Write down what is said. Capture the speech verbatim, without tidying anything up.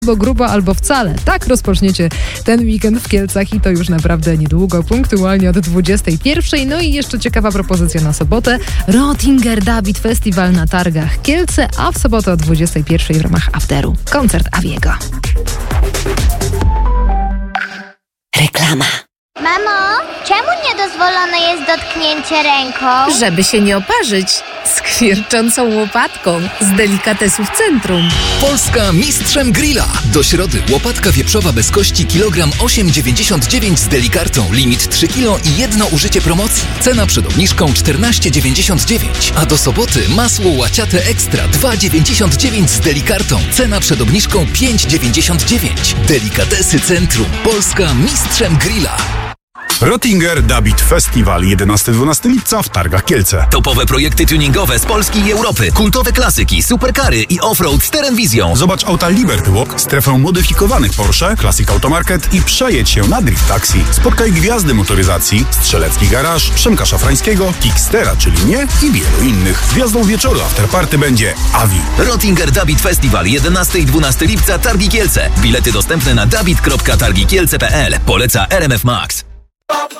Albo grubo, albo wcale. Tak rozpoczniecie ten weekend w Kielcach i to już naprawdę niedługo, punktualnie od dwudziestej pierwszej. No i jeszcze ciekawa propozycja na sobotę. Rottinger David Festival na targach Kielce, a w sobotę o dwudziestej pierwszej w ramach Afteru koncert Aviego. Reklama. Mamo, czemu niedozwolone jest dotknięcie ręką? Żeby się nie oparzyć z kwierczącą łopatką z delikatesów Centrum. Polska mistrzem grilla. Do środy łopatka wieprzowa bez kości kilogram osiem dziewięćdziesiąt dziewięć z delikartą. Limit trzy kilo i jedno użycie promocji. Cena przed obniżką czternaście dziewięćdziesiąt dziewięć. A do soboty masło łaciate ekstra dwa dziewięćdziesiąt dziewięć z delikartą. Cena przed obniżką pięć dziewięćdziesiąt dziewięć. Delikatesy Centrum. Polska mistrzem grilla. Rottinger David Festival jedenastego do dwunastego lipca w targach Kielce. Topowe projekty tuningowe z Polski i Europy, kultowe klasyki, superkary i offroad z Terenwizją. Zobacz auta Liberty Walk, strefę modyfikowanych Porsche, Classic Automarket i przejedź się na Drift Taxi. Spotkaj gwiazdy motoryzacji, Strzelecki Garaż, Przemka Szafrańskiego, Kickstera, czyli mnie i wielu innych. Gwiazdą wieczoru afterparty będzie Avi. Rottinger David Festival jedenastego do dwunastego lipca, Targi Kielce. Bilety dostępne na david kropka targi kielce kropka p l. Poleca R M F Max.